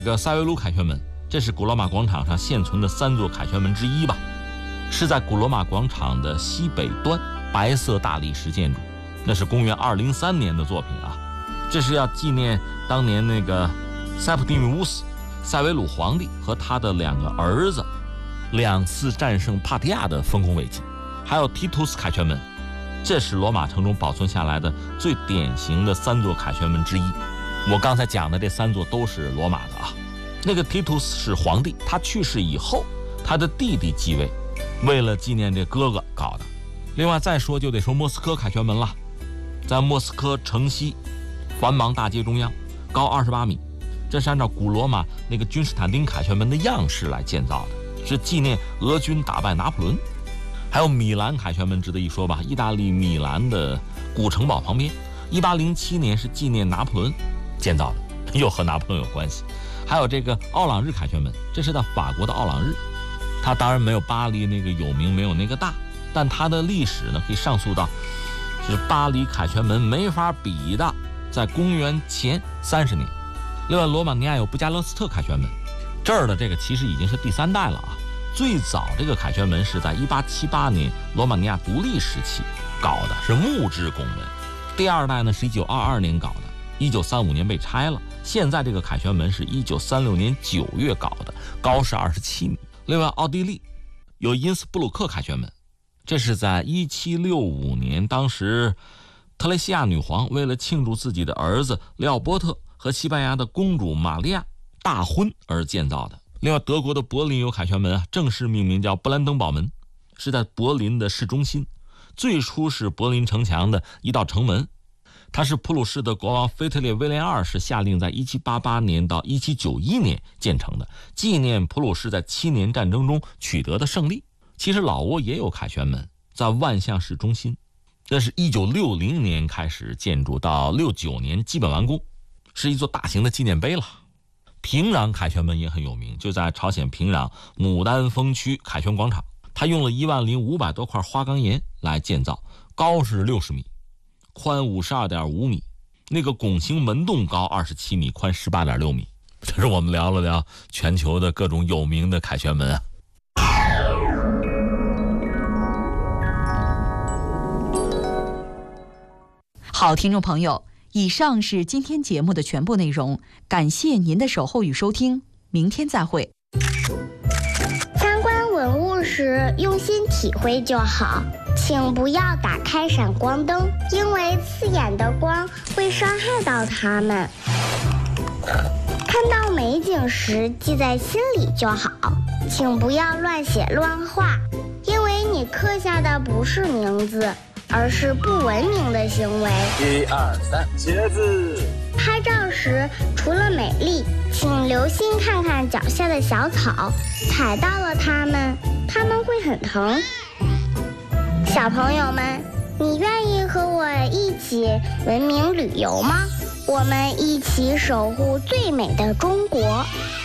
这个塞维鲁凯旋门，这是古罗马广场上现存的3座凯旋门之一吧，是在古罗马广场的西北端，白色大理石建筑，那是公元203年的作品啊。这是要纪念当年那个塞普蒂米乌斯塞维鲁皇帝和他的2个儿子2次战胜帕提亚的丰功伟绩。还有提图斯凯旋门，这是罗马城中保存下来的最典型的3座凯旋门之一。我刚才讲的这3座都是罗马的啊。那个提图斯是皇帝，他去世以后，他的弟弟继位，为了纪念这哥哥搞的。另外再说就得说莫斯科凯旋门了，在莫斯科城西繁忙大街中央，高28米，这是按照古罗马那个君士坦丁凯旋门的样式来建造的，是纪念俄军打败拿破仑。还有米兰凯旋门值得一说吧，意大利米兰的古城堡旁边，1807年是纪念拿破仑建造的，又和拿破仑有关系。还有这个奥朗日凯旋门，这是在法国的奥朗日，它当然没有巴黎那个有名，没有那个大，但它的历史呢可以上溯到是巴黎凯旋门没法比的，在公元前30年。另外罗马尼亚有布加勒斯特凯旋门，这儿的这个其实已经是第3代了啊。最早这个凯旋门是在1878年罗马尼亚独立时期搞的，是木质拱门。第2代呢是1922年搞的，1935年被拆了。现在这个凯旋门是1936年9月搞的，高是27米。另外奥地利有因斯布鲁克凯旋门，这是在1765年，当时特蕾西亚女皇为了庆祝自己的儿子利奥波特和西班牙的公主玛利亚大婚而建造的。另外德国的柏林有凯旋门啊，正式命名叫布兰登堡门，是在柏林的市中心，最初是柏林城墙的一道城门。它是普鲁士的国王腓特烈威廉2世下令在1788年到1791年建成的，纪念普鲁士在7年战争中取得的胜利。其实老挝也有凯旋门，在万象市中心，这是1960年开始建筑，到69年基本完工，是一座大型的纪念碑了。平壤凯旋门也很有名，就在朝鲜平壤牡丹峰区凯旋广场，它用了10500多块花岗岩来建造，高是60米，宽52.5米，那个拱形门洞高27米，宽18.6米。这是我们聊了聊全球的各种有名的凯旋门啊。 好，听众朋友，以上是今天节目的全部内容，感谢您的守候与收听，明天再会。 参观文物时用心体会就好，请不要打开闪光灯，因为刺眼的光会伤害到它们。看到美景时记在心里就好，请不要乱写乱画，因为你刻下的不是名字，而是不文明的行为。 1、2、3，茄子。 拍照时除了美丽，请留心看看脚下的小草，踩到了它们会很疼。小朋友们，你愿意和我一起文明旅游吗？我们一起守护最美的中国。